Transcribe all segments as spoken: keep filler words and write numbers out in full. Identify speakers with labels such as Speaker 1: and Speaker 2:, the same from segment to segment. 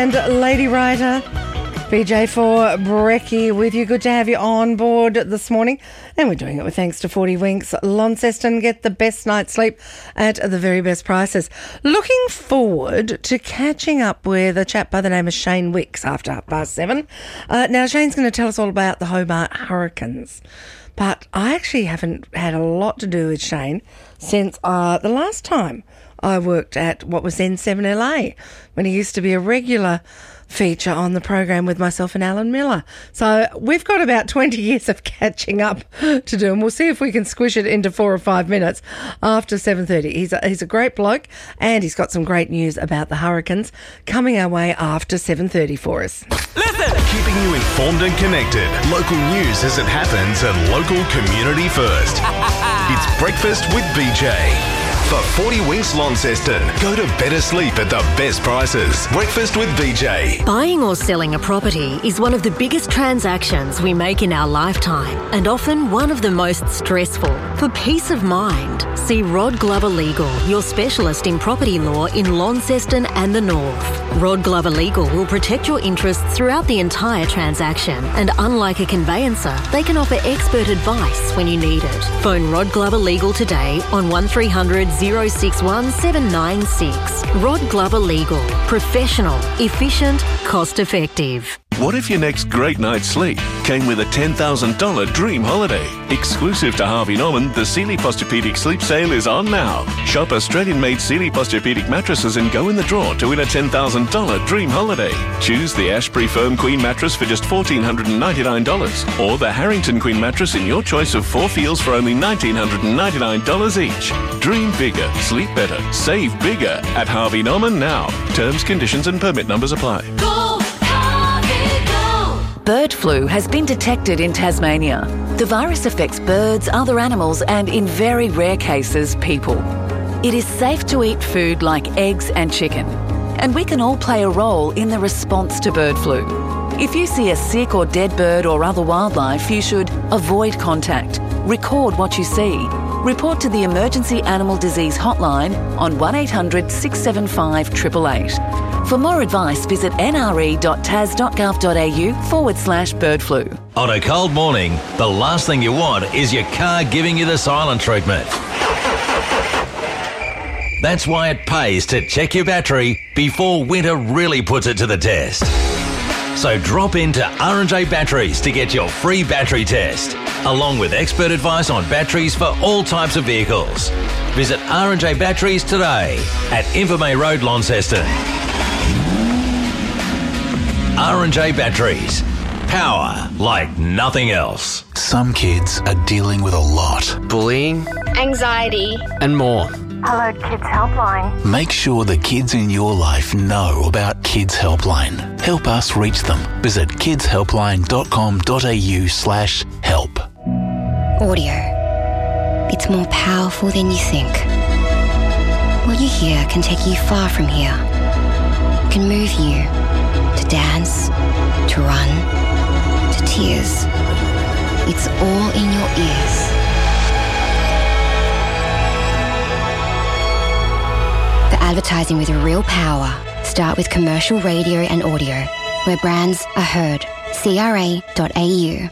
Speaker 1: And Lady Writer, B J for Brekkie with you. Good to have you on board this morning. And we're doing it with thanks to forty Winks Launceston. Get the best night's sleep at the very best prices. Looking forward to catching up with a chap by the name of Shane Wicks after half past seven. Uh, now, Shane's going to tell us all about the Hobart Hurricanes. But I actually haven't had a lot to do with Shane since uh, the last time I worked at what was then seven L A, when he used to be a regular feature on the program with myself and Alan Miller. So we've got about twenty years of catching up to do, and we'll see if we can squish it into four or five minutes after seven thirty. He's a, he's a great bloke, and he's got some great news about the Hurricanes coming our way after seven thirty for us.
Speaker 2: Listen! Keeping you informed and connected. Local news as it happens and local community first. It's Breakfast with B J. For forty Winks Launceston, go to better sleep at the best prices. Breakfast with B J.
Speaker 3: Buying or selling a property is one of the biggest transactions we make in our lifetime, and often one of the most stressful. For peace of mind, see Rod Glover Legal, your specialist in property law in Launceston and the North. Rod Glover Legal will protect your interests throughout the entire transaction, and unlike a conveyancer, they can offer expert advice when you need it. Phone Rod Glover Legal today on one three hundred oh six one seven nine six. Rod Glover Legal. Professional, efficient, cost effective.
Speaker 4: What if your next great night's sleep came with a ten thousand dollars dream holiday? Exclusive to Harvey Norman, the Sealy Posturepedic Sleep Sale is on now. Shop Australian-made Sealy Posturepedic mattresses and go in the draw to win a ten thousand dollars dream holiday. Choose the Ashbury Firm Queen mattress for just one thousand four hundred ninety-nine dollars or the Harrington Queen mattress in your choice of four feels for only one thousand nine hundred ninety-nine dollars each. Dream bigger, sleep better, save bigger at Harvey Norman now. Terms, conditions and permit numbers apply.
Speaker 5: Go, Harvey, go!
Speaker 6: Bird flu has been detected in Tasmania. The virus affects birds, other animals and, in very rare cases, people. It is safe to eat food like eggs and chicken, and we can all play a role in the response to bird flu. If you see a sick or dead bird or other wildlife, you should avoid contact, record what you see, report to the Emergency Animal Disease Hotline on one eight hundred six seven five eight eight eight. For more advice, visit nre.tas.gov.au forward slash bird flu.
Speaker 7: On a cold morning, the last thing you want is your car giving you the silent treatment. That's why it pays to check your battery before winter really puts it to the test. So drop into R and J Batteries to get your free battery test, along with expert advice on batteries for all types of vehicles. Visit R and J Batteries today at Invermay Road, Launceston. R and J Batteries. Power like nothing else.
Speaker 8: Some kids are dealing with a lot.
Speaker 9: Bullying,
Speaker 10: anxiety,
Speaker 9: and more.
Speaker 10: Hello Kids Helpline.
Speaker 8: Make sure the kids in your life know about Kids Helpline. Help us reach them. Visit kidshelpline.com.au slash help.
Speaker 11: Audio. It's more powerful than you think. What you hear can take you far from here. It can move you to dance, to run, to tears. It's all in your ears. Advertising with real power. Start with commercial radio and audio, where brands are heard. C R A dot A U.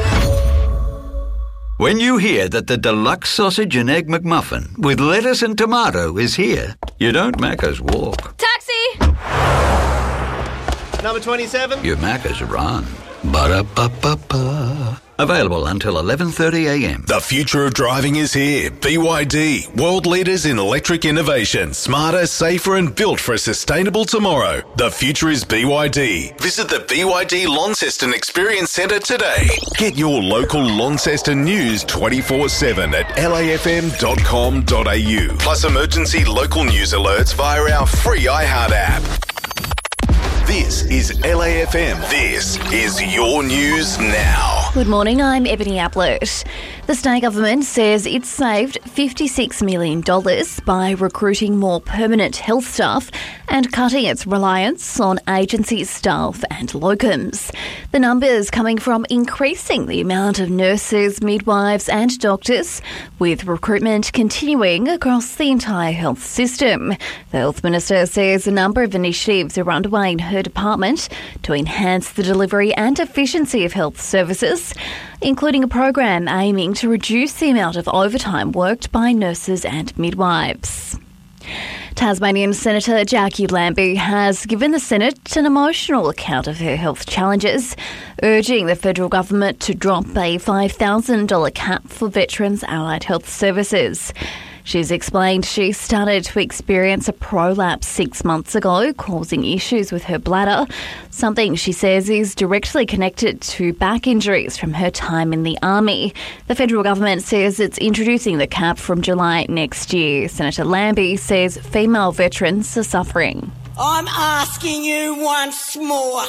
Speaker 12: When you hear that the deluxe sausage and egg McMuffin with lettuce and tomato is here, you don't Macca's walk.
Speaker 10: Taxi!
Speaker 9: Number twenty-seven.
Speaker 12: You Macca's run. Ba-da-ba-ba-ba. Available until eleven thirty a m.
Speaker 2: The future of driving is here. B Y D, world leaders in electric innovation. Smarter, safer and built for a sustainable tomorrow. The future is B Y D. Visit the B Y D Launceston Experience Centre today. Get your local Launceston news twenty-four seven at L A F M dot com dot A U. Plus emergency local news alerts via our free iHeart app. This is L A F M. This is your news now.
Speaker 13: Good morning, I'm Ebony Ablett.
Speaker 9: The state government says it saved fifty-six million dollars by recruiting more permanent health staff and cutting its reliance on agency staff and locums. The numbers coming from increasing the amount of nurses, midwives and doctors, with recruitment continuing across the entire health system. The Health Minister says a number of initiatives are underway in her department to enhance the delivery and efficiency of health services, including a program aiming to reduce the amount of overtime worked by nurses and midwives. Tasmanian Senator Jackie Lambie has given the Senate an emotional account of her health challenges, urging the federal government to drop a five thousand dollars cap for veterans' allied health services. She's explained she started to experience a prolapse six months ago, causing issues with her bladder, something she says is directly connected to back injuries from her time in the army. The federal government says it's introducing the cap from July next year. Senator Lambie says female veterans are suffering.
Speaker 13: I'm asking you once more.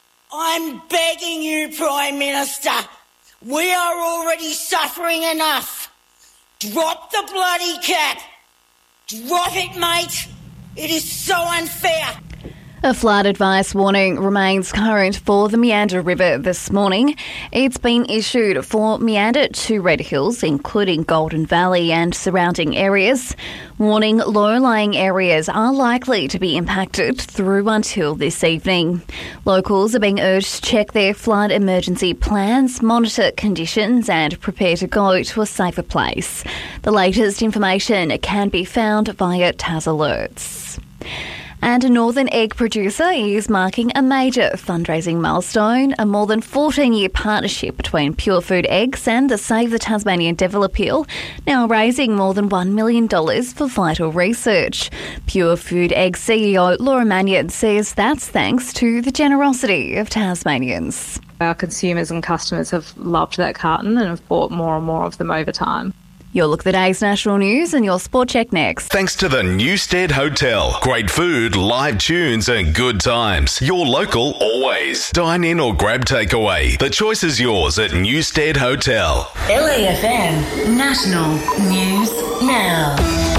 Speaker 13: I'm begging you, Prime Minister. We are already suffering enough. Drop the bloody cap. Drop it, mate. It is so unfair.
Speaker 9: A flood advice warning remains current for the Meander River this morning. It's been issued for Meander to Red Hills, including Golden Valley and surrounding areas. Warning low-lying areas are likely to be impacted through until this evening. Locals are being urged to check their flood emergency plans, monitor conditions and prepare to go to a safer place. The latest information can be found via T A S Alerts. And a northern egg producer is marking a major fundraising milestone, a more than fourteen-year partnership between Pure Food Eggs and the Save the Tasmanian Devil Appeal, now raising more than one million dollars for vital research. Pure Food Eggs C E O Laura Mannion says that's thanks to the generosity of Tasmanians.
Speaker 14: Our consumers and customers have loved that carton and have bought more and more of them over time.
Speaker 9: You'll look at the day's national news and your sport check next.
Speaker 2: Thanks to the Newstead Hotel. Great food, live tunes and good times. Your local always. Dine in or grab takeaway. The choice is yours at Newstead Hotel.
Speaker 15: L A F M National News Now.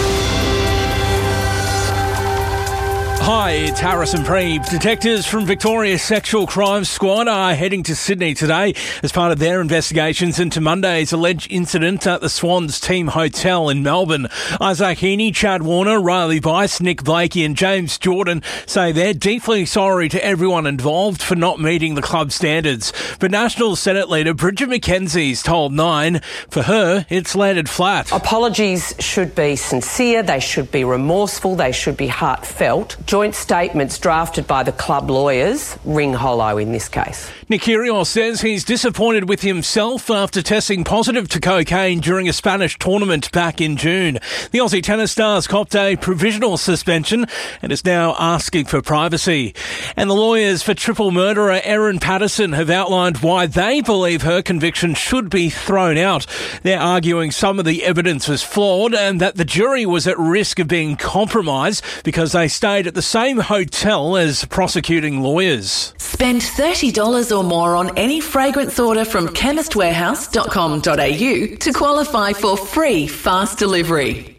Speaker 16: Hi, it's Harrison Preeb. Detectives from Victoria's Sexual Crimes Squad are heading to Sydney today as part of their investigations into Monday's alleged incident at the Swans Team Hotel in Melbourne. Isaac Heaney, Chad Warner, Riley Bice, Nick Blakey and James Jordan say they're deeply sorry to everyone involved for not meeting the club standards. But National Senate leader Bridget McKenzie's told Nine, for her, it's landed flat.
Speaker 17: Apologies should be sincere, they should be remorseful, they should be heartfelt. Joint statements drafted by the club lawyers ring hollow in this case.
Speaker 16: Nick Kyrgios says he's disappointed with himself after testing positive to cocaine during a Spanish tournament back in June. The Aussie tennis star's copped a provisional suspension and is now asking for privacy. And the lawyers for triple murderer Erin Patterson have outlined why they believe her conviction should be thrown out. They're arguing some of the evidence was flawed and that the jury was at risk of being compromised because they stayed at the same hotel as prosecuting lawyers.
Speaker 18: Spend thirty dollars or more on any fragrance order from chemist warehouse dot com dot a u to qualify for free fast delivery.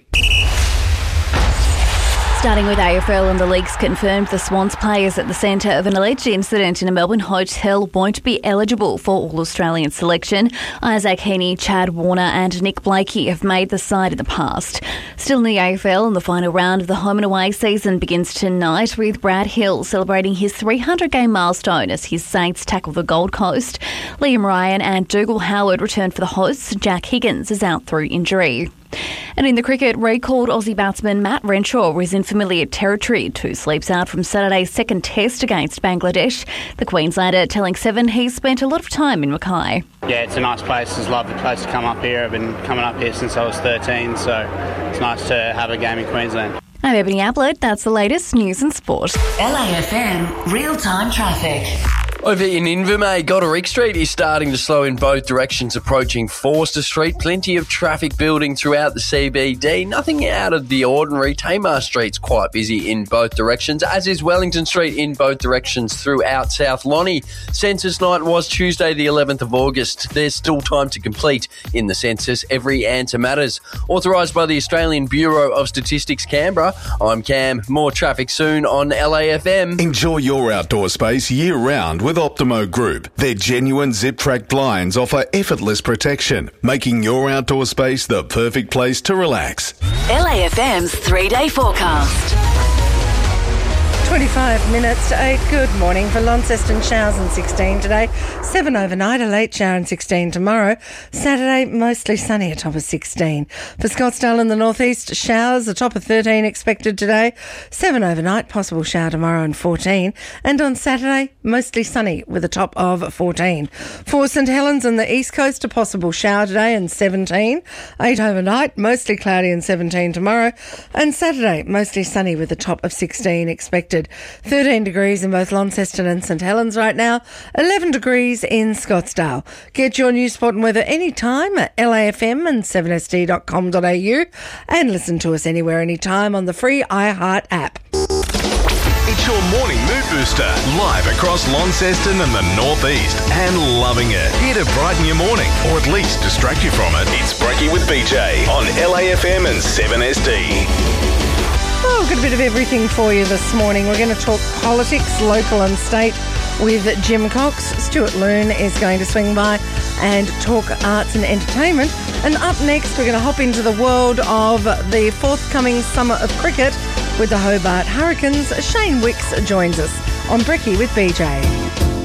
Speaker 9: Starting with A F L, and the league's confirmed the Swans players at the centre of an alleged incident in a Melbourne hotel won't be eligible for All-Australian selection. Isaac Heaney, Chad Warner and Nick Blakey have made the side in the past. Still in the A F L, and the final round of the home and away season begins tonight with Brad Hill celebrating his three hundred game milestone as his Saints tackle the Gold Coast. Liam Ryan and Dougal Howard return for the hosts. Jack Higgins is out through injury. And in the cricket, recalled Aussie batsman Matt Renshaw is in familiar territory. Two sleeps out from Saturday's second test against Bangladesh. The Queenslander telling Seven he's spent a lot of time in Mackay.
Speaker 19: Yeah, it's a nice place. It's a lovely place to come up here. I've been coming up here since I was thirteen, so it's nice to have a game in Queensland.
Speaker 9: I'm Ebony Ablett. That's the latest news and sport.
Speaker 15: L A F M Real-Time Traffic.
Speaker 20: Over in Invermay, Goderic Street is starting to slow in both directions approaching Forster Street. Plenty of traffic building throughout the C B D. Nothing out of the ordinary. Tamar Street's quite busy in both directions, as is Wellington Street in both directions throughout South Lonnie. Census night was Tuesday the eleventh of August. There's still time to complete in the census. Every answer matters. Authorised by the Australian Bureau of Statistics, Canberra. I'm Cam. More traffic soon on L A F M.
Speaker 2: Enjoy your outdoor space year-round with Optimo Group. Their genuine zip-track blinds offer effortless protection, making your outdoor space the perfect place to relax.
Speaker 18: L A F M's three-day forecast.
Speaker 1: twenty-five minutes to eight. Good morning. For Launceston, showers and sixteen today. seven overnight, a late shower and sixteen tomorrow. Saturday, mostly sunny, a top of sixteen. For Scottsdale in the northeast, showers, a top of thirteen expected today. seven overnight, possible shower tomorrow and fourteen. And on Saturday, mostly sunny with a top of fourteen. For St Helens and the east coast, a possible shower today and seventeen. eight overnight, mostly cloudy and seventeen tomorrow. And Saturday, mostly sunny with a top of sixteen expected. thirteen degrees in both Launceston and St Helens right now, eleven degrees in Scottsdale. Get your news, sport and weather anytime at L A F M and seven S D dot com dot a u and listen to us anywhere anytime on the free iHeart app.
Speaker 2: It's your morning mood booster, live across Launceston and the northeast, and loving it. Here to brighten your morning, or at least distract you from it. It's Brekkie with B J on L A F M and seven S D.
Speaker 1: Oh, we've got a bit of everything for you this morning. We're going to talk politics, local and state, with Jim Cox. Stuart Loon is going to swing by and talk arts and entertainment. And up next, we're going to hop into the world of the forthcoming summer of cricket with the Hobart Hurricanes. Shane Wicks joins us on Brekkie with B J.